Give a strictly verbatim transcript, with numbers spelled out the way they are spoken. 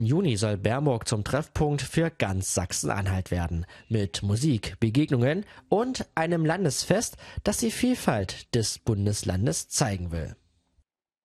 Im Juni soll Bernburg zum Treffpunkt für ganz Sachsen-Anhalt werden. Mit Musik, Begegnungen und einem Landesfest, das die Vielfalt des Bundeslandes zeigen will.